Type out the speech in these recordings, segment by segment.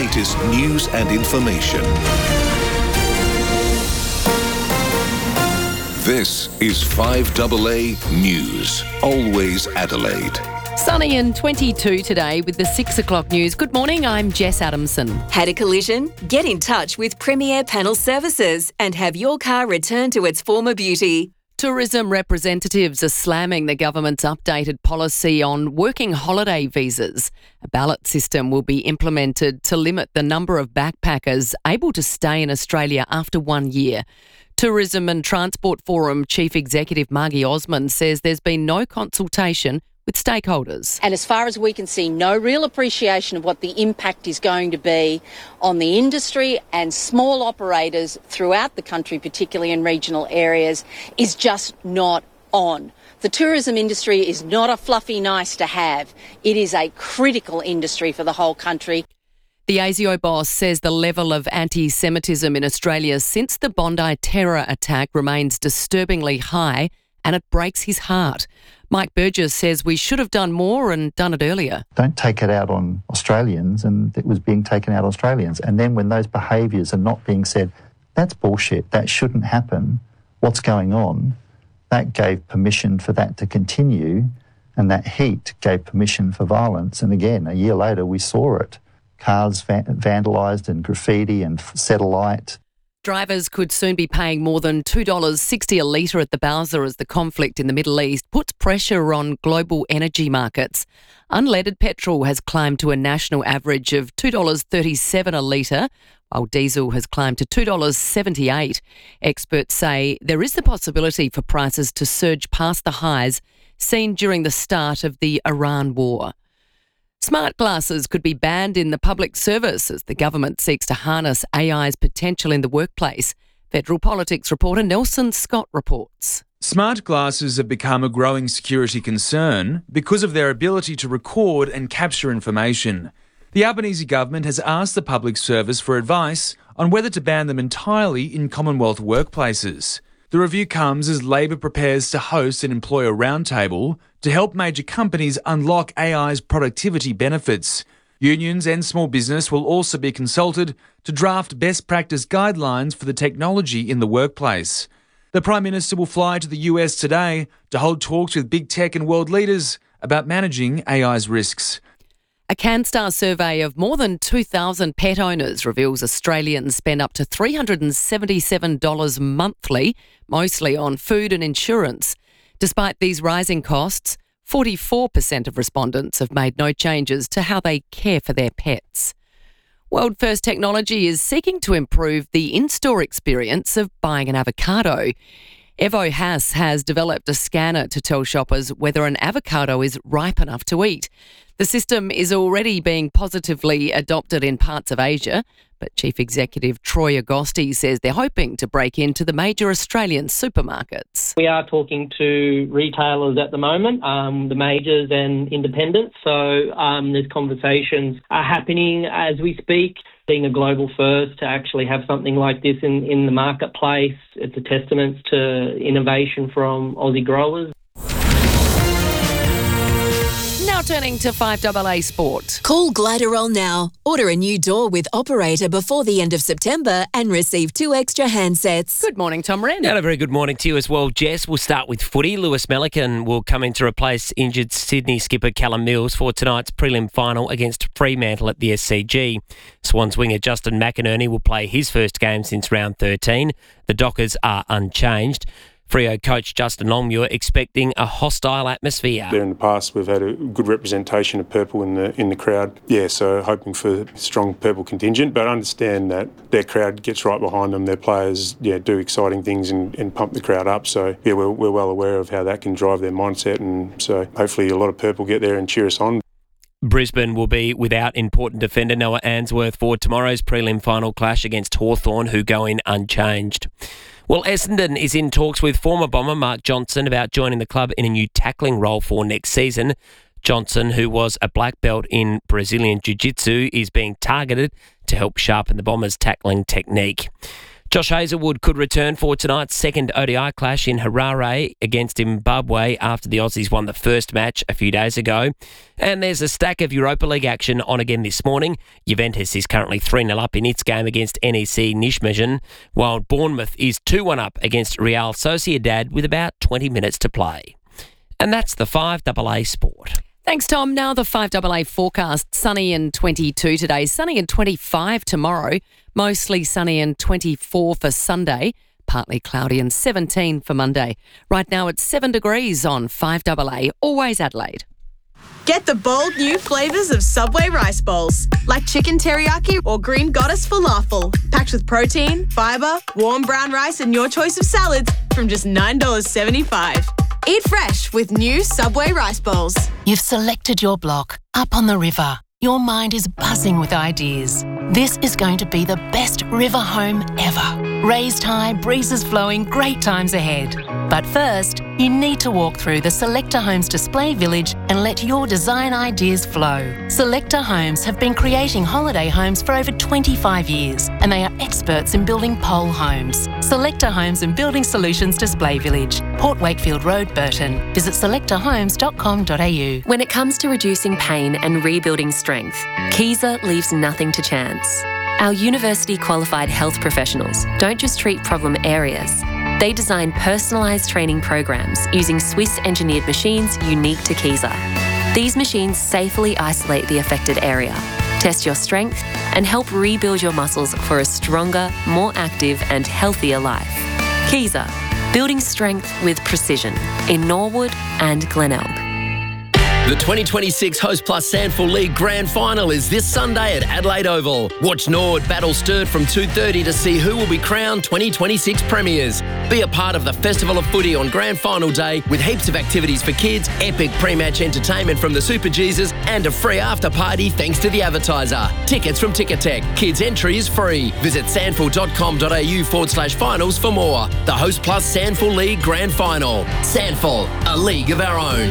latest news and information. This is 5AA News, always Adelaide. Sunny and 22 today with the 6 o'clock news. Good morning, I'm Jess Adamson. Had a collision? Get in touch with Premier Panel Services and have your car returned to its former beauty. Tourism representatives are slamming the government's updated policy on working holiday visas. A ballot system will be implemented to limit the number of backpackers able to stay in Australia after 1 year. Tourism and Transport Forum Chief Executive Margie Osmond says there's been no consultation with stakeholders. And as far as we can see, no real appreciation of what the impact is going to be on the industry and small operators throughout the country, particularly in regional areas, is just not on. The tourism industry is not a fluffy nice to have. It is a critical industry for the whole country. The ASIO boss says the level of anti-Semitism in Australia since the Bondi terror attack remains disturbingly high, and it breaks his heart. Mike Burgess says we should have done more and done it earlier. Don't take it out on Australians, and it was being taken out on Australians. And then when those behaviours are not being said, that's bullshit, that shouldn't happen, what's going on, that gave permission for that to continue, and that heat gave permission for violence. And again, a year later, we saw it. Cars vandalised and graffiti and set alight. Drivers could soon be paying more than $2.60 a litre at the Bowser as the conflict in the Middle East puts pressure on global energy markets. Unleaded petrol has climbed to a national average of $2.37 a litre, while diesel has climbed to $2.78. Experts say there is the possibility for prices to surge past the highs seen during the start of the Iran war. Smart glasses could be banned in the public service as the government seeks to harness AI's potential in the workplace. Federal Politics reporter Nelson Scott reports. Smart glasses have become a growing security concern because of their ability to record and capture information. The Albanese government has asked the public service for advice on whether to ban them entirely in Commonwealth workplaces. The review comes as Labor prepares to host an employer roundtable to help major companies unlock AI's productivity benefits. Unions and small business will also be consulted to draft best practice guidelines for the technology in the workplace. The Prime Minister will fly to the US today to hold talks with big tech and world leaders about managing AI's risks. A CanStar survey of more than 2,000 pet owners reveals Australians spend up to $377 monthly, mostly on food and insurance. Despite these rising costs, 44% of respondents have made no changes to how they care for their pets. World First Technology is seeking to improve the in-store experience of buying an avocado. Evo Haas has developed a scanner to tell shoppers whether an avocado is ripe enough to eat. The system is already being positively adopted in parts of Asia, but Chief Executive Troy Agosti says they're hoping to break into the major Australian supermarkets. We are talking to retailers at the moment, the majors and independents, so there's conversations are happening as we speak. Being a global first to actually have something like this in the marketplace, it's a testament to innovation from Aussie growers. Now turning to 5AA Sport. Call Gliderol now. Order a new door with Operator before the end of September and receive 2 extra handsets. Good morning, Tom Wren. And a very good morning to you as well, Jess. We'll start with footy. Lewis Melican will come in to replace injured Sydney skipper Callum Mills for tonight's prelim final against Fremantle at the SCG. Swans winger Justin McInerney will play his first game since round 13. The Dockers are unchanged. Freo coach Justin Longmuir expecting a hostile atmosphere. There in the past we've had a good representation of purple in the crowd. Yeah, so hoping for a strong purple contingent, but understand that their crowd gets right behind them. Their players do exciting things and pump the crowd up. So yeah, we're well aware of how that can drive their mindset, and so hopefully a lot of purple get there and cheer us on. Brisbane will be without important defender Noah Answorth for tomorrow's prelim final clash against Hawthorn, who go in unchanged. Well, Essendon is in talks with former Bomber Mark Johnson about joining the club in a new tackling role for next season. Johnson, who was a black belt in Brazilian Jiu-Jitsu, is being targeted to help sharpen the Bombers' tackling technique. Josh Hazlewood could return for tonight's second ODI clash in Harare against Zimbabwe after the Aussies won the first match a few days ago. And there's a stack of Europa League action on again this morning. Juventus is currently 3-0 up in its game against NEC Nijmegen, while Bournemouth is 2-1 up against Real Sociedad with about 20 minutes to play. And that's the 5AA Sport. Thanks, Tom. Now the 5AA forecast. Sunny and 22 today. Sunny and 25 tomorrow. Mostly sunny and 24 for Sunday. Partly cloudy and 17 for Monday. Right now it's 7 degrees on 5AA. Always Adelaide. Get the bold new flavours of Subway rice bowls, like chicken teriyaki or green goddess falafel, packed with protein, fibre, warm brown rice and your choice of salads from just $9.75. Eat fresh with new Subway rice bowls. You've selected your block up on the river. Your mind is buzzing with ideas. This is going to be the best river home ever. Raised high, breezes flowing, great times ahead. But first, you need to walk through the Selector Homes display village and let your design ideas flow. Selector Homes have been creating holiday homes for over 25 years, and they are experts in building pole homes. Selector Homes and Building Solutions Display Village, Port Wakefield Road, Burton. Visit selectorhomes.com.au. When it comes to reducing pain and rebuilding strength, Kaiser leaves nothing to chance. Our university-qualified health professionals don't just treat problem areas. They design personalised training programs using Swiss-engineered machines unique to Kaiser. These machines safely isolate the affected area, test your strength, and help rebuild your muscles for a stronger, more active and healthier life. Kaiser, building strength with precision in Norwood and Glenelg. The 2026 Host Plus Sandful League Grand Final is this Sunday at Adelaide Oval. Watch Norwood battle Sturt from 2:30 to see who will be crowned 2026 premiers. Be a part of the Festival of Footy on Grand Final Day with heaps of activities for kids, epic pre-match entertainment from the Super Jesus and a free after party thanks to the advertiser. Tickets from Ticketek. Kids entry is free. Visit sandful.com.au/finals for more. The Host Plus Sandful League Grand Final. Sandful, a league of our own.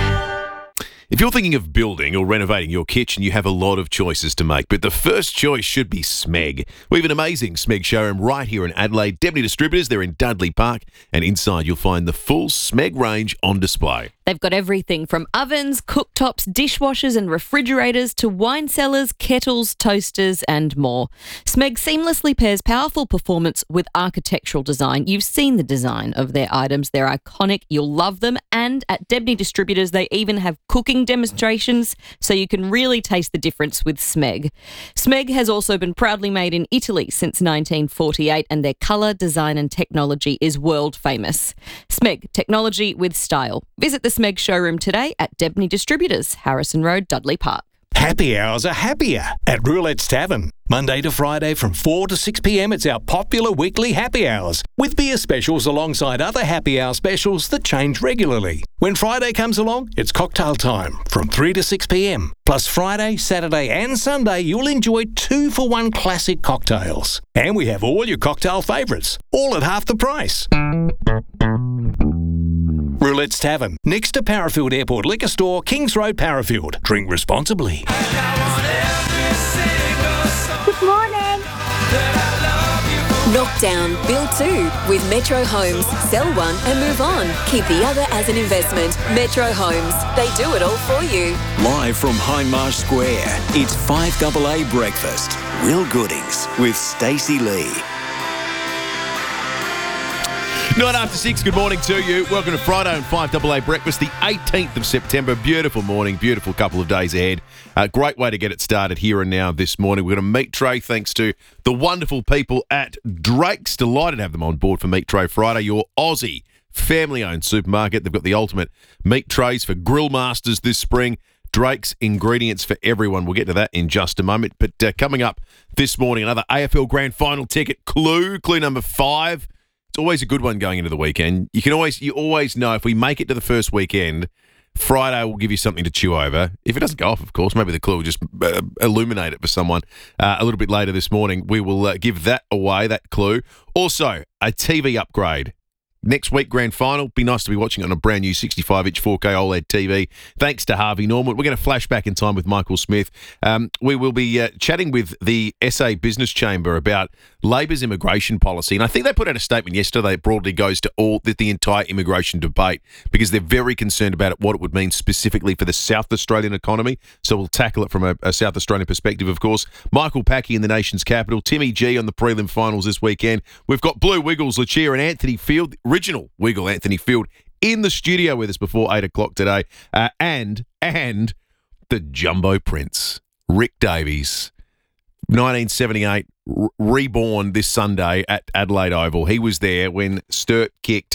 If you're thinking of building or renovating your kitchen, you have a lot of choices to make, but the first choice should be Smeg. We have an amazing Smeg showroom right here in Adelaide. Debney Distributors, they're in Dudley Park, and inside you'll find the full Smeg range on display. They've got everything from ovens, cooktops, dishwashers and refrigerators to wine cellars, kettles, toasters and more. Smeg seamlessly pairs powerful performance with architectural design. You've seen the design of their items. They're iconic. You'll love them. And at Debney Distributors, they even have cooking demonstrations so you can really taste the difference with Smeg. Smeg has also been proudly made in Italy since 1948 and their colour, design and technology is world famous. Smeg, technology with style. Visit the Smeg showroom today at Debney Distributors, Harrison Road, Dudley Park. Happy hours are happier at Roulette's Tavern. Monday to Friday from 4 to 6 p.m, it's our popular weekly happy hours, with beer specials alongside other happy hour specials that change regularly. When Friday comes along, it's cocktail time from 3 to 6 p.m. Plus Friday, Saturday and Sunday, you'll enjoy 2-for-1 classic cocktails. And we have all your cocktail favourites, all at half the price. Roulette's Tavern, next to Parafield Airport Liquor Store, Kings Road, Parafield. Drink responsibly. Good morning. Knockdown, build 2 with Metro Homes. Sell one and move on. Keep the other as an investment. Metro Homes. They do it all for you. Live from Hindmarsh Square, it's 5AA Breakfast. Real goodings with Stacey Lee. 9 after 6, good morning to you. Welcome to Friday on 5AA Breakfast, the 18th of September. Beautiful morning, beautiful couple of days ahead. Great way to get it started here and now this morning. We're going to Meat Tray thanks to the wonderful people at Drake's. Delighted to have them on board for Meat Tray Friday, your Aussie family-owned supermarket. They've got the ultimate meat trays for grill masters this spring. Drake's, ingredients for everyone. We'll get to that in just a moment. But coming up this morning, another AFL Grand Final ticket clue number 5. It's always a good one going into the weekend. You always know if we make it to the first weekend, Friday will give you something to chew over. If it doesn't go off, of course, maybe the clue will just illuminate it for someone a little bit later this morning. We will give that away, that clue. Also, a TV upgrade Next week, grand final. Be nice to be watching it on a brand new 65-inch 4K OLED TV. Thanks to Harvey Norman. We're going to flash back in time with Michael Smith. We will be chatting with the SA Business Chamber about Labor's immigration policy. And I think they put out a statement yesterday that broadly goes to the entire immigration debate because they're very concerned about what it would mean specifically for the South Australian economy. So we'll tackle it from a South Australian perspective, of course. Michael Packey in the nation's capital. Timmy G on the prelim finals this weekend. We've got Blue Wiggles, Lucia and Anthony Field, original Wiggle Anthony Field, in the studio with us before 8 o'clock today. And the Jumbo Prince, Rick Davies, 1978, reborn this Sunday at Adelaide Oval. He was there when Sturt kicked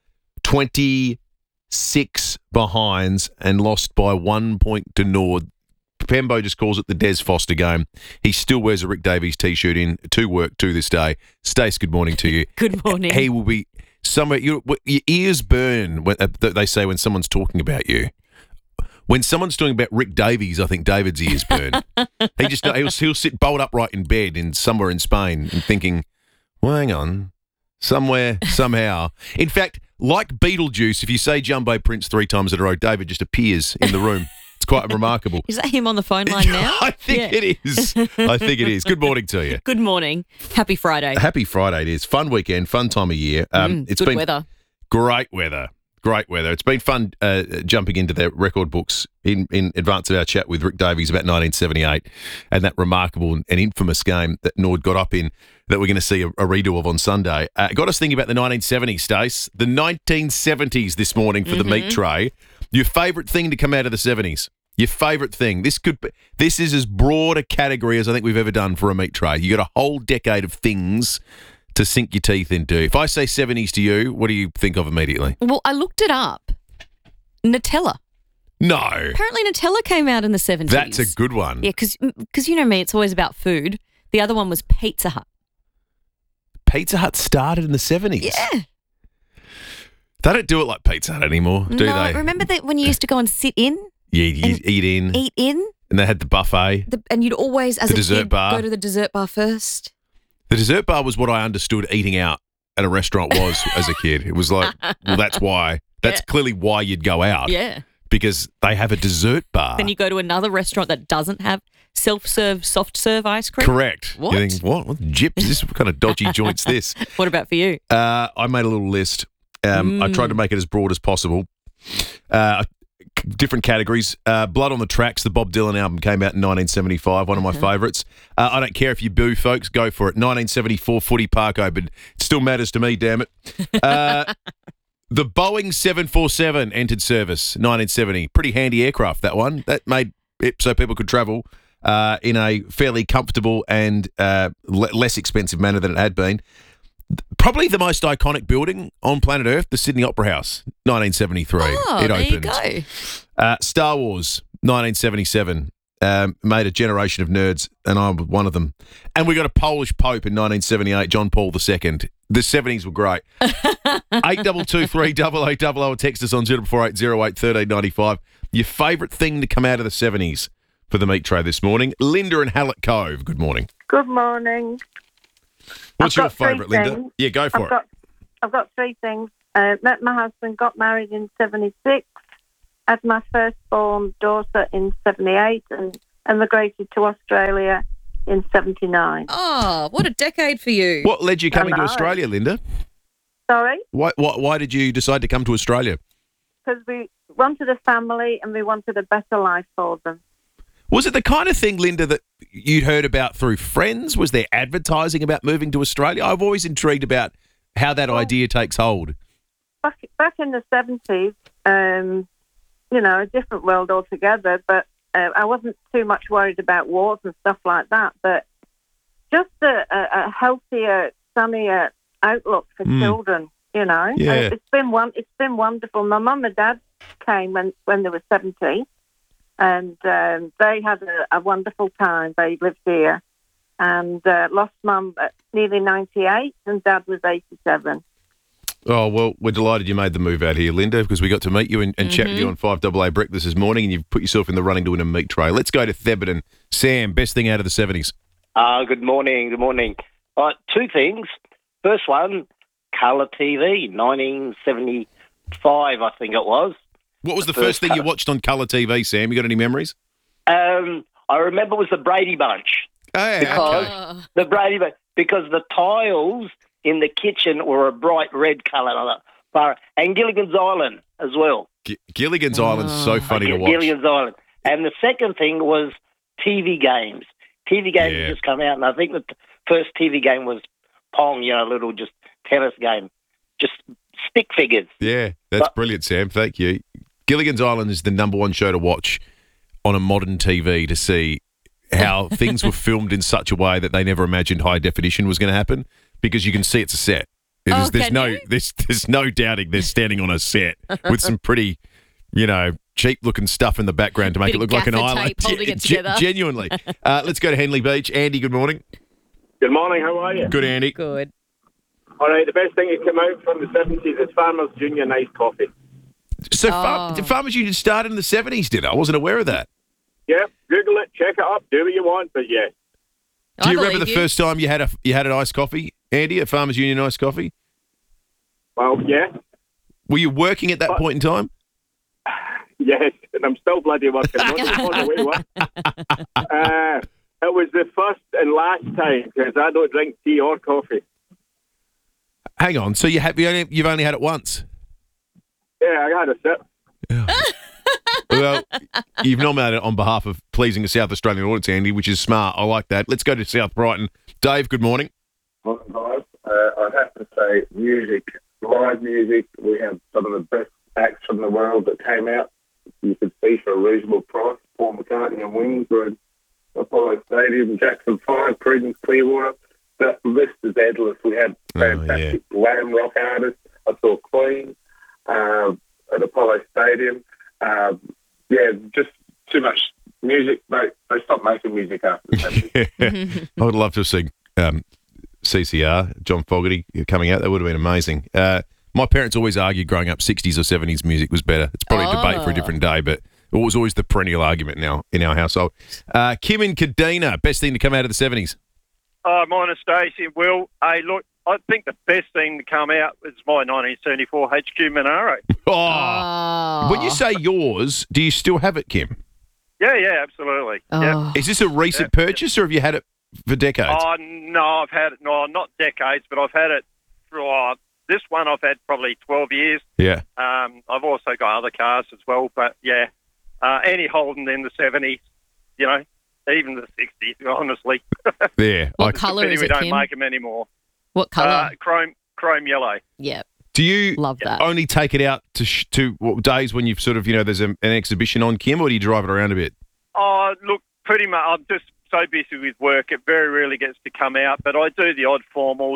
26 behinds and lost by 1 point to Nord. Pembo just calls it the Des Foster game. He still wears a Rick Davies T-shirt to work to this day. Stace, good morning to you. Good morning. He will be somewhere. Your ears burn when they say when someone's talking about you. When someone's talking about Rick Davies, I think David's ears burn. He'll sit bolt upright in bed somewhere in Spain and thinking, well, hang on, somewhere, somehow. In fact, like Beetlejuice, if you say Jumbo Prince 3 times in a row, David just appears in the room. It's quite remarkable. Is that him on the phone line now? I think it is. I think it is. Good morning to you. Good morning. Happy Friday. Happy Friday it is. Fun weekend, fun time of year. It's good been weather. Great weather. Great weather. It's been fun jumping into their record books in advance of our chat with Rick Davies about 1978 and that remarkable and infamous game that Nord got up in that we're going to see a redo of on Sunday. Got us thinking about the 1970s, Stace. The 1970s this morning for the meat tray. Your favourite thing to come out of the 70s? Your favourite thing? This is as broad a category as I think we've ever done for a meat tray. You got a whole decade of things to sink your teeth into. If I say 70s to you, what do you think of immediately? Well, I looked it up. Nutella. No. Apparently Nutella came out in the 70s. That's a good one. Yeah, because you know me, it's always about food. The other one was Pizza Hut. Pizza Hut started in the 70s? Yeah. They don't do it like Pizza Hut anymore, do they? Remember that when you used to go and sit in? Yeah, you eat in. Eat in? And they had the buffet. And you'd always, as a dessert kid, bar. go to the dessert bar first. The dessert bar was what I understood eating out at a restaurant was as a kid. It was like, well, that's why. That's clearly why you'd go out. Yeah. Because they have a dessert bar. Then you go to another restaurant that doesn't have self-serve, soft-serve ice cream. Correct. What? You think, what gyps is this? What kind of dodgy joint's this? What about for you? I made a little list. I tried to make it as broad as possible. Different categories. Blood on the Tracks, the Bob Dylan album, came out in 1975, one of my favourites. I don't care if you boo, folks, go for it. 1974 Footy Park Open. It still matters to me, damn it. The Boeing 747 entered service, 1970. Pretty handy aircraft, that one. That made it so people could travel in a fairly comfortable and less expensive manner than it had been. Probably the most iconic building on planet Earth, the Sydney Opera House, 1973. Oh, it there opened. you go. Star Wars, 1977. Made a generation of nerds, and I'm one of them. And we got a Polish Pope in 1978, John Paul II. The 70s were great. 8223 8800 text us on 0480 1395. Your favourite thing to come out of the 70s for the meat tray this morning. Linda in Hallett Cove, good morning. Good morning. What's your favourite, Linda? Things. Yeah, go for it. I've got 3 things. Met my husband, got married in 76, had my firstborn daughter in 78, and emigrated to Australia in 79. Oh, what a decade for you. What led you coming to Australia, Linda? Sorry? Why did you decide to come to Australia? Because we wanted a family and we wanted a better life for them. Was it the kind of thing, Linda, that you'd heard about through friends? Was there advertising about moving to Australia? I'm always intrigued about how that idea takes hold. Back in the 70s, a different world altogether, but I wasn't too much worried about wars and stuff like that, but just a healthier, sunnier outlook for children, Yeah. It's been wonderful. My mum and dad came when they were 70, and they had a wonderful time. They lived here, and lost mum at nearly 98, and dad was 87. Oh, well, we're delighted you made the move out here, Linda, because we got to meet you and chat with you on 5AA Breakfast this morning, and you've put yourself in the running to win a meat tray. Let's go to Thebarton. Sam, best thing out of the 70s? Good morning. 2 things. First one, colour TV, 1975, I think it was. What was the first thing you watched on colour TV, Sam? You got any memories? I remember it was the Brady Bunch. Oh, yeah, because the Brady Bunch, because the tiles in the kitchen were a bright red colour. And Gilligan's Island as well. Gilligan's Island's so funny to watch. Gilligan's Island. And the second thing was TV games. TV games had just come out, and I think the first TV game was Pong, a little just tennis game. Just stick figures. Yeah, that's brilliant, Sam. Thank you. Gilligan's Island is the number one show to watch on a modern TV to see how things were filmed in such a way that they never imagined high definition was going to happen, because you can see it's a set. There's no doubting they're standing on a set with some pretty, cheap-looking stuff in the background to make it look like an island. Holding it together. Genuinely. Let's go to Henley Beach. Andy, good morning. Good morning. How are you? Good, Andy. Good. All right. The best thing that came out from the 70s is Farmers Junior Nice Coffee. So Farmers Union started in the 70s, did it? I wasn't aware of that. Yeah. Google it. Check it up. Do what you want. But yeah. Do you remember the first time you had an iced coffee, Andy, at Farmers Union iced coffee? Well, yeah. Were you working at that point in time? Yes, and I'm still bloody working. It was the first and last time, because I don't drink tea or coffee. Hang on, so you've only had it once? Yeah, I had a sip. Well, you've nominated it on behalf of pleasing the South Australian audience, Andy, which is smart. I like that. Let's go to South Brighton. Dave, good morning. Morning, guys. I'd have to say music, live music. We have some of the best acts from the world that came out. You could see for a reasonable price. Paul McCartney and Wings were at Apollo Stadium, Jackson 5, Creedence Clearwater. The list is endless. We had fantastic glam rock artists. I saw Queen at Apollo Stadium. Just too much music. They stopped making music after the 70s. I would love to have seen CCR, John Fogerty coming out. That would have been amazing. My parents always argued growing up 60s or 70s music was better. It's probably a debate for a different day, but it was always the perennial argument now in our household. Kim in Kadina, best thing to come out of the 70s? Morning, Stacey. Will, hey, look, I think the best thing to come out is my 1974 HQ Monaro. When you say yours, do you still have it, Kim? Yeah, absolutely. Yeah. Is this a recent purchase, or have you had it for decades? No, I've had it, not decades, but I've had it for, this one I've had probably 12 years. Yeah. I've also got other cars as well, but yeah, any Holden in the 70s, even the 60s, honestly. Yeah. What colour is we it, don't Kim? make them anymore. What colour? Chrome yellow. Yeah. Do you love that? Only take it out to days when you've sort of, there's an exhibition on, Kim, or do you drive it around a bit? Oh, look, pretty much. I'm just so busy with work. It very rarely gets to come out, but I do the odd formal,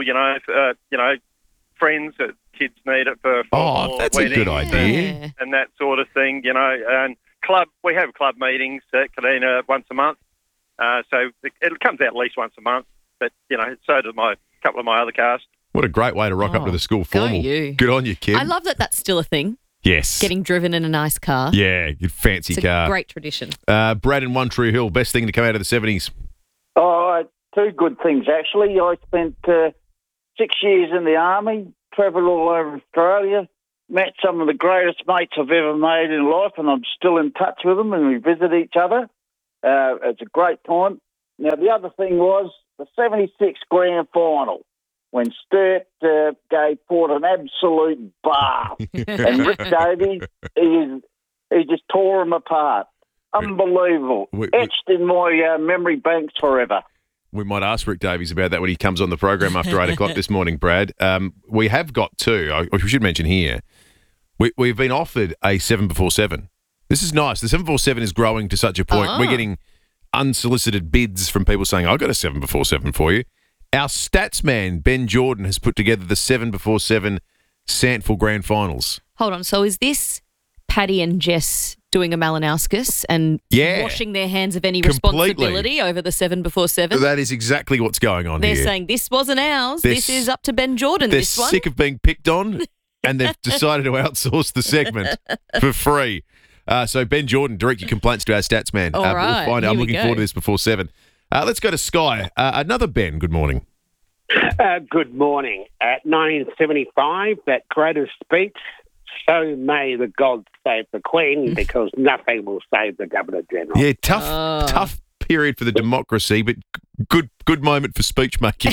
friends that kids need it for that's a good idea. And that sort of thing, and we have club meetings at Kadina once a month. So it comes out at least once a month, but, so do a couple of my other cars. What a great way to rock up to the school formal. Good on you, Kim. I love that that's still a thing. Yes. Getting driven in a nice car. Yeah, good fancy it's car. It's a great tradition. Brad in One Tree Hill, best thing to come out of the 70s? Oh, two good things, actually. I spent 6 years in the Army, travelled all over Australia, met some of the greatest mates I've ever made in life, and I'm still in touch with them, and we visit each other. It's a great time. Now, the other thing was the 76 Grand Final, when Sturt gave Port an absolute bath. And Rick Davies, he just tore them apart. Unbelievable. Etched in my memory banks forever. We might ask Rick Davies about that when he comes on the program after 8 o'clock this morning, Brad. We have got two. We should mention here, we've been offered a 7x7. This is nice. The 7x7 is growing to such a point. We're getting unsolicited bids from people saying, I've got a 7x7 for you. Our stats man, Ben Jordan, has put together the 7x7 Sandful Grand Finals. Hold on. So is this Paddy and Jess doing a Malinowskis and washing their hands of any responsibility over the 7x7? That is exactly what's going on They're here. saying this wasn't ours. This is up to Ben Jordan, They're this one. sick of being picked on and they've decided to outsource the segment for free. So Ben Jordan, direct your complaints to our stats man. All right, we'll find out. I'm here we looking go. forward to this before 7. Let's go to Sky. Another Ben, good morning. Good morning. At 1975, that greatest speech, "So may the gods save the Queen," because nothing will save the Governor-General. Yeah, tough period for the democracy, but good moment for speech making.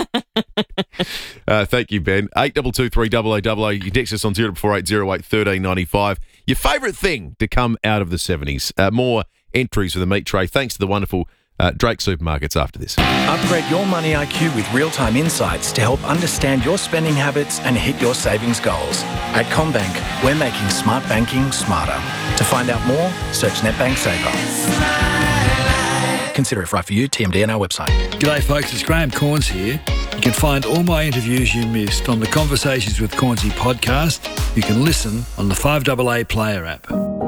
Thank you, Ben. 8223 You can text us on 0480 1395. Your favourite thing to come out of the 70s. More entries for the meat tray. Thanks to the wonderful Drake Supermarkets after this. Upgrade your money IQ with real-time insights to help understand your spending habits and hit your savings goals. At CommBank, we're making smart banking smarter. To find out more, search NetBank Saver. Consider if right for you. TMD on our website. G'day folks, it's Graham Corns here. You can find all my interviews you missed on the Conversations with Cornsey podcast. You can listen on the 5AA Player app.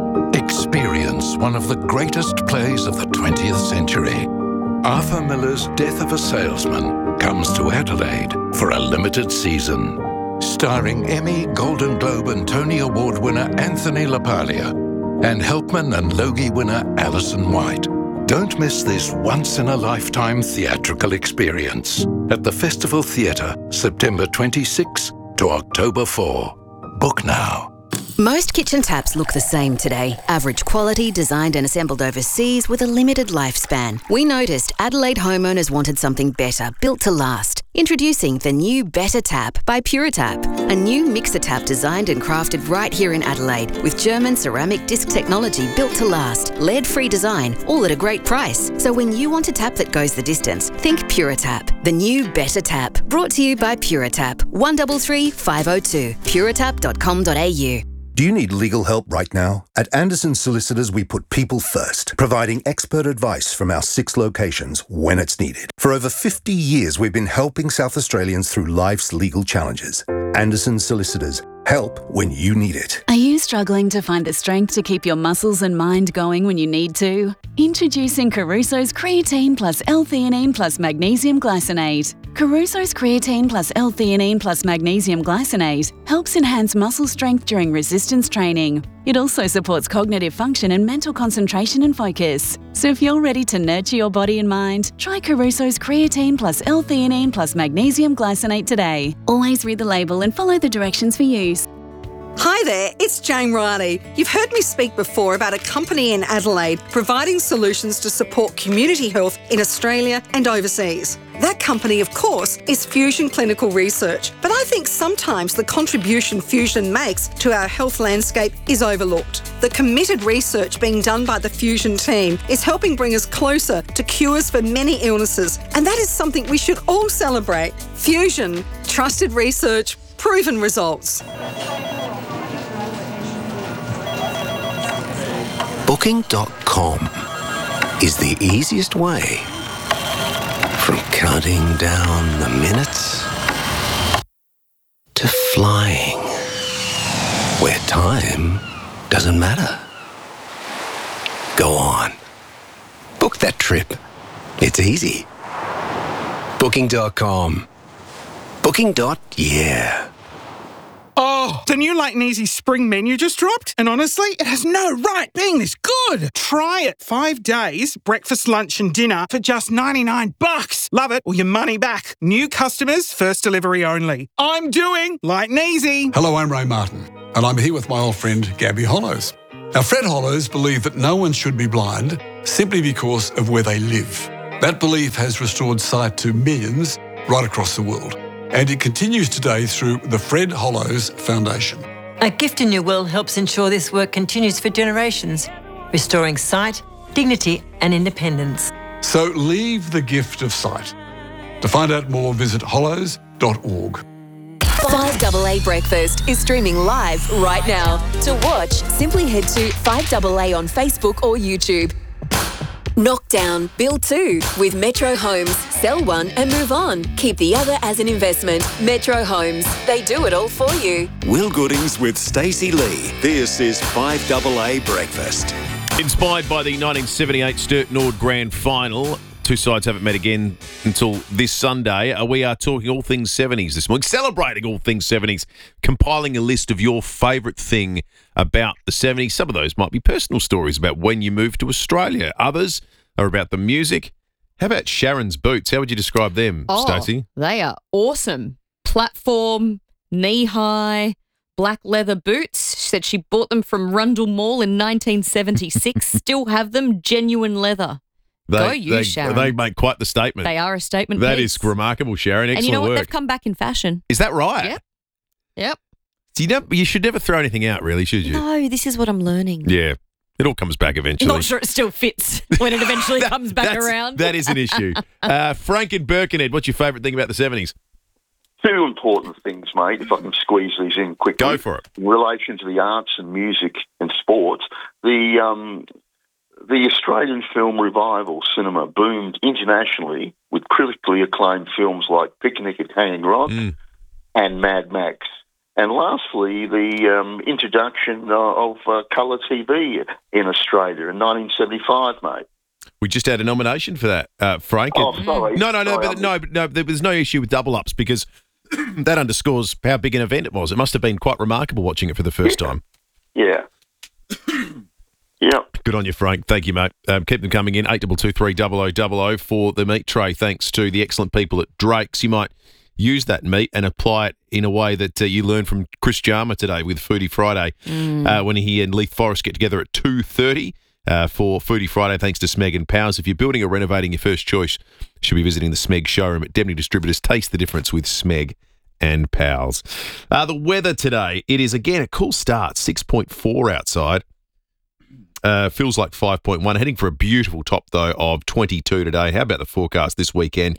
Experience one of the greatest plays of the 20th century. Arthur Miller's Death of a Salesman comes to Adelaide for a limited season. Starring Emmy, Golden Globe and Tony Award winner Anthony LaPaglia and Helpman and Logie winner Alison White. Don't miss this once-in-a-lifetime theatrical experience at the Festival Theatre, September 26 to October 4. Book now. Most kitchen taps look the same today. Average quality, designed and assembled overseas with a limited lifespan. We noticed Adelaide homeowners wanted something better, built to last. Introducing the new Better Tap by PuraTap, a new mixer tap designed and crafted right here in Adelaide with German ceramic disc technology built to last, lead-free design, all at a great price. So when you want a tap that goes the distance, think PuraTap, the new Better Tap. Brought to you by PuraTap, 133 502, puratap.com.au. Do you need legal help right now? At Anderson Solicitors, we put people first, providing expert advice from our 6 locations when it's needed. For over 50 years, we've been helping South Australians through life's legal challenges. Anderson Solicitors, help when you need it. Are you struggling to find the strength to keep your muscles and mind going when you need to? Introducing Caruso's Creatine plus L-theanine plus Magnesium Glycinate. Caruso's Creatine plus L-theanine plus Magnesium Glycinate helps enhance muscle strength during resistance training. It also supports cognitive function and mental concentration and focus. So if you're ready to nurture your body and mind, try Caruso's Creatine plus L-theanine plus Magnesium Glycinate today. Always read the label and follow the directions for use. Hi there, it's Jane Riley. You've heard me speak before about a company in Adelaide providing solutions to support community health in Australia and overseas. That company, of course, is Fusion Clinical Research, but I think sometimes the contribution Fusion makes to our health landscape is overlooked. The committed research being done by the Fusion team is helping bring us closer to cures for many illnesses, and that is something we should all celebrate. Fusion, trusted research, proven results. Booking.com is the easiest way from counting down the minutes to flying, where time doesn't matter. Go on. Book that trip. It's easy. Booking.com. Booking.yeah. Oh, the new Light and Easy spring menu just dropped, and honestly, it has no right being this good. Try it. 5 days, breakfast, lunch and dinner for just $99. Love it or your money back. New customers, first delivery only. I'm doing Light and Easy. Hello, I'm Ray Martin, and I'm here with my old friend Gabby Hollows. Now, Fred Hollows believe that no one should be blind simply because of where they live. That belief has restored sight to millions right across the world. And it continues today through the Fred Hollows Foundation. A Gift in Your Will helps ensure this work continues for generations, restoring sight, dignity and independence. So leave the gift of sight. To find out more, visit hollows.org. 5AA Breakfast is streaming live right now. To watch, simply head to 5AA on Facebook or YouTube. Knock down, build 2 with Metro Homes. Sell one and move on. Keep the other as an investment. Metro Homes. They do it all for you. Will Goodings with Stacey Lee. This is 5AA Breakfast. Inspired by the 1978 Sturt Nord Grand Final, two sides haven't met again until this Sunday. We are talking all things 70s this morning, celebrating all things 70s, compiling a list of your favourite thing about the 70s. Some of those might be personal stories about when you moved to Australia. Others are about the music How about Sharon's boots? How would you describe them, Stacey? They are awesome. Platform, knee-high, black leather boots. She said she bought them from Rundle Mall in 1976. Still have them, genuine leather. Go you, Sharon. They make quite the statement. They are a statement That piece. is remarkable, Sharon. Excellent and you know what? work. They've come back in fashion. Is that right? Yep. So you should never throw anything out, really, should you? No, this is what I'm learning. Yeah. It all comes back eventually. Not sure it still fits when it eventually comes back around. That is an issue. Frank in Birkenhead, what's your favourite thing about the 70s? Two important things, mate, if I can squeeze these in quickly. Go for it. In relation to the arts and music and sports, the Australian film revival cinema boomed internationally with critically acclaimed films like Picnic at Hanging Rock and Mad Max. And lastly, the introduction of colour TV in Australia in 1975, mate. We just had a nomination for that, Frank. Oh, sorry. No, there was no issue with double-ups because that underscores how big an event it was. It must have been quite remarkable watching it for the first time. Yeah. Yep. Good on you, Frank. Thank you, mate. Keep them coming in, 8223 for the meat tray, thanks to the excellent people at Drake's. You might use that meat and apply it in a way that you learned from Chris Jarma today with Foodie Friday when he and Leith Forrest get together at 2:30 for Foodie Friday, thanks to Smeg and Powers. If you're building or renovating, your first choice should be visiting the Smeg showroom at Debney Distributors. Taste the difference with Smeg and Powers. The weather today, it is again a cool start, 6.4 outside. Feels like 5.1. Heading for a beautiful top, though, of 22 today. How about the forecast this weekend?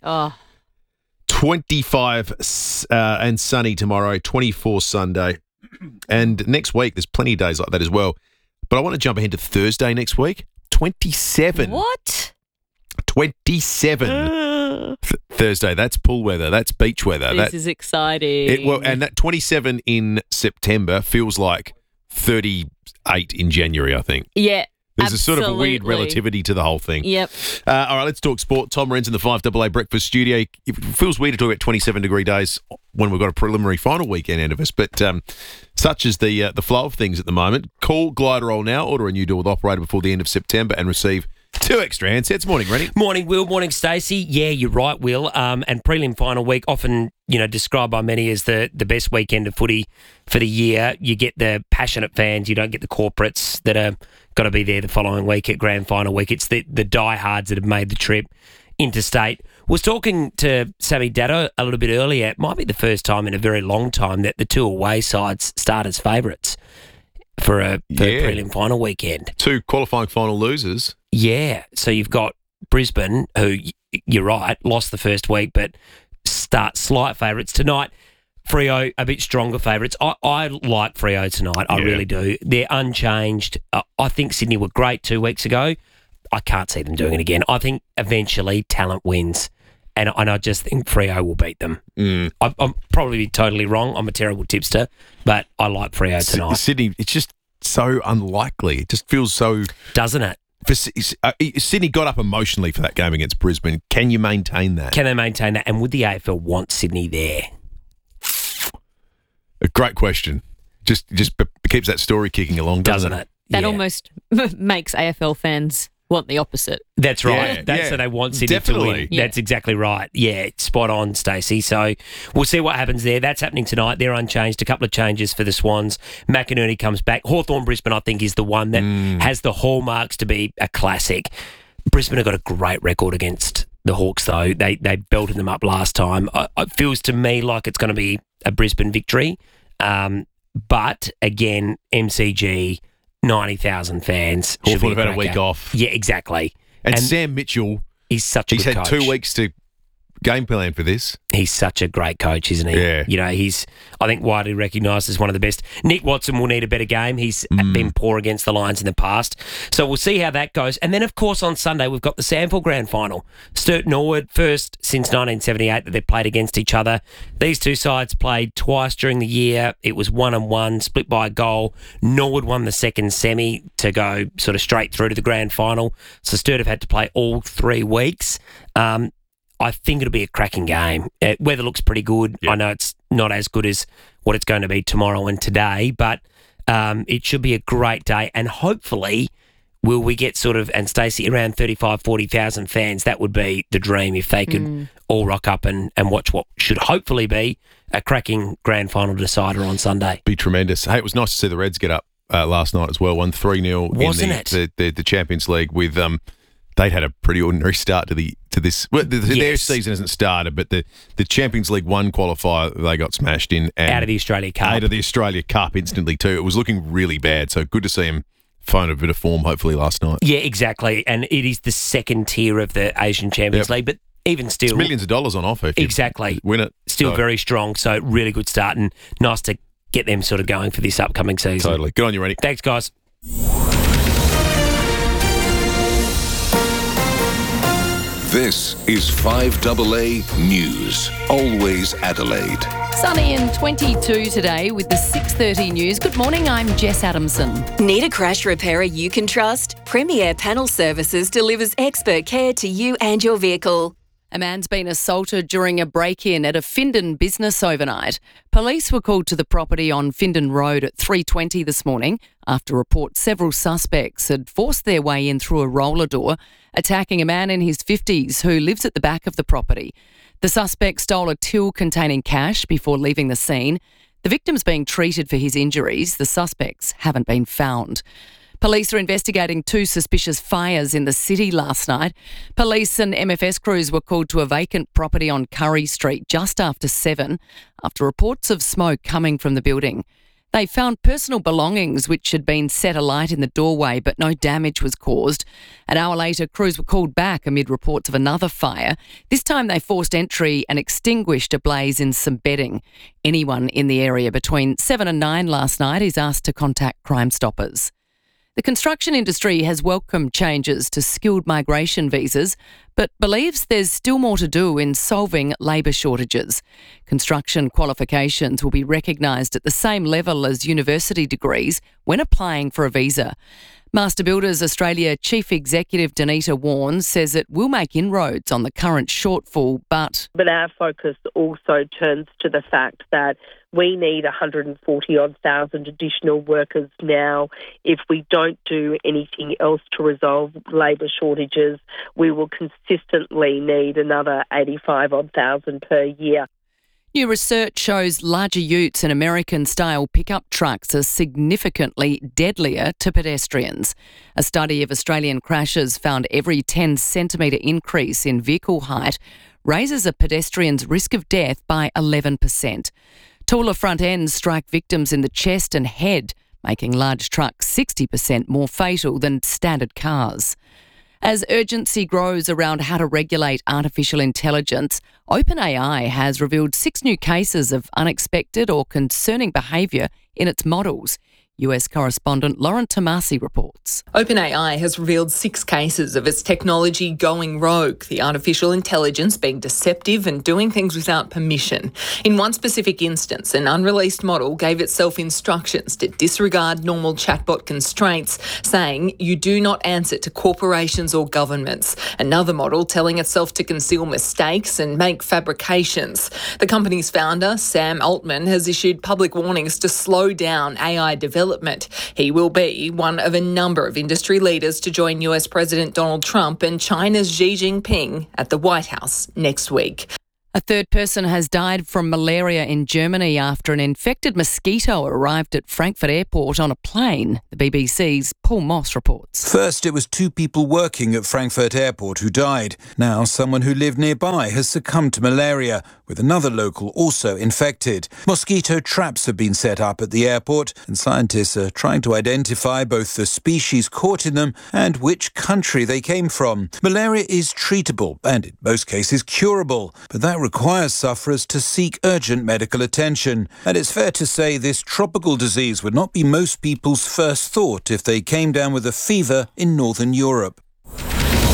25 and sunny tomorrow, 24 Sunday. And next week, there's plenty of days like that as well. But I want to jump ahead to Thursday next week. 27. What? 27 Thursday. That's pool weather. That's beach weather. This is exciting. And that 27 in September feels like 38 in January, I think. Yeah. There's a sort of a weird absolutely. relativity to the whole thing. Yep. All right, let's talk sport. Tom Renz in the 5AA Breakfast Studio. It feels weird to talk about 27-degree days when we've got a preliminary final weekend ahead of us, but such is the flow of things at the moment. Call Gliderol now. Order a new door with operator before the end of September and receive 2 extra handsets. Morning, Rennie. Morning, Will. Morning, Stacey. Yeah, you're right, Will. And prelim final week, often described by many as the best weekend of footy for the year. You get the passionate fans. You don't get the corporates that are got to be there the following week at grand final week. It's the diehards that have made the trip interstate. Was talking to Sammy Datto a little bit earlier. It might be the first time in a very long time that the 2 away sides start as favourites for a prelim final weekend. 2 qualifying final losers. Yeah. So you've got Brisbane, who, you're right, lost the first week, but start slight favourites tonight. Freo, a bit stronger favourites. I like Freo tonight. I really do. They're unchanged. I think Sydney were great 2 weeks ago. I can't see them doing it again. I think eventually talent wins, and I just think Freo will beat them. I'm probably totally wrong. I'm a terrible tipster, but I like Freo tonight. Sydney, it's just so unlikely. It just feels so... Doesn't it? Sydney got up emotionally for that game against Brisbane. Can you maintain that? Can they maintain that? And would the AFL want Sydney there? A great question. Just keeps that story kicking along, doesn't it? That almost makes AFL fans want the opposite. That's right. So they want Sydney to win. Yeah. That's exactly right. Yeah, spot on, Stacey. So we'll see what happens there. That's happening tonight. They're unchanged. A couple of changes for the Swans. McInerney comes back. Hawthorn Brisbane, I think, is the one that has the hallmarks to be a classic. Brisbane have got a great record against the Hawks, though. They belted them up last time. It feels to me like it's going to be a Brisbane victory. But again, MCG, 90,000 fans. Hawthorn have had a week off. Yeah, exactly. And Sam Mitchell, he's such a good coach. He's had 2 weeks to game plan for this. He's such a great coach, isn't he? Yeah. He's, I think, widely recognised as one of the best. Nick Watson will need a better game. He's been poor against the Lions in the past. So we'll see how that goes. And then, of course, on Sunday, we've got the Sample Grand Final. Sturt Norwood, first since 1978 that they've played against each other. These 2 sides played twice during the year. It was 1-1, split by a goal. Norwood won the second semi to go sort of straight through to the Grand Final. So Sturt have had to play all 3 weeks. I think it'll be a cracking game. Weather looks pretty good. Yep. I know it's not as good as what it's going to be tomorrow and today, but it should be a great day. And hopefully will we get sort of, and Stacey, around 35, 40,000 fans? That would be the dream if they could all rock up and watch what should hopefully be a cracking grand final decider on Sunday. Be tremendous. Hey, it was nice to see the Reds get up last night as well. Won 3-0 Wasn't in the Champions League with they'd had a pretty ordinary start to this. Well, their season hasn't started, but the Champions League 1 qualifier they got smashed in out of the Australia Cup. Out of the Australia Cup instantly too. It was looking really bad. So good to see him find a bit of form hopefully last night. Yeah, exactly. And it is the second tier of the Asian Champions League, but even still, it's millions of dollars on offer if you win it. Still very strong. So really good start and nice to get them sort of going for this upcoming season. Totally. Good on you, Rennie. Thanks, guys. This is 5AA News. Always Adelaide. Sunny and 22 today with the 6:30 news. Good morning, I'm Jess Adamson. Need a crash repairer you can trust? Premier Panel Services delivers expert care to you and your vehicle. A man's been assaulted during a break-in at a Findon business overnight. Police were called to the property on Findon Road at 3:20 this morning after reports several suspects had forced their way in through a roller door, attacking a man in his 50s who lives at the back of the property. The suspect stole a till containing cash before leaving the scene. The victim's being treated for his injuries. The suspects haven't been found. Police are investigating 2 suspicious fires in the city last night. Police and MFS crews were called to a vacant property on Curry Street just after 7 after reports of smoke coming from the building. They found personal belongings which had been set alight in the doorway, but no damage was caused. An hour later, crews were called back amid reports of another fire. This time they forced entry and extinguished a blaze in some bedding. Anyone in the area between 7 and 9 last night is asked to contact Crime Stoppers. The construction industry has welcomed changes to skilled migration visas, but believes there's still more to do in solving labour shortages. Construction qualifications will be recognised at the same level as university degrees when applying for a visa. Master Builders Australia Chief Executive Danita Warren says it will make inroads on the current shortfall, but our focus also turns to the fact that we need 140-odd thousand additional workers now. If we don't do anything else to resolve labour shortages, we will consistently need another 85-odd thousand per year. New research shows larger utes and American-style pickup trucks are significantly deadlier to pedestrians. A study of Australian crashes found every 10-centimetre increase in vehicle height raises a pedestrian's risk of death by 11%. Taller front ends strike victims in the chest and head, making large trucks 60% more fatal than standard cars. As urgency grows around how to regulate artificial intelligence, OpenAI has revealed 6 new cases of unexpected or concerning behaviour in its models. US correspondent Lauren Tomasi reports. OpenAI has revealed 6 cases of its technology going rogue, the artificial intelligence being deceptive and doing things without permission. In one specific instance, an unreleased model gave itself instructions to disregard normal chatbot constraints, saying you do not answer to corporations or governments. Another model telling itself to conceal mistakes and make fabrications. The company's founder, Sam Altman, has issued public warnings to slow down AI development. He will be one of a number of industry leaders to join US President Donald Trump and China's Xi Jinping at the White House next week. A third person has died from malaria in Germany after an infected mosquito arrived at Frankfurt Airport on a plane. The BBC's Paul Moss reports. First, it was 2 people working at Frankfurt Airport who died. Now, someone who lived nearby has succumbed to malaria, with another local also infected. Mosquito traps have been set up at the airport, and scientists are trying to identify both the species caught in them and which country they came from. Malaria is treatable and, in most cases, curable, but that requires sufferers to seek urgent medical attention. And it's fair to say this tropical disease would not be most people's first thought if they came down with a fever in Northern Europe.